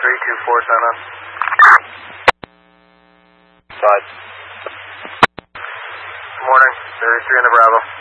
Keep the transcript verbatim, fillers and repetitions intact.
three two four, sign on. Side. Good morning, thirty-three in the Bravo.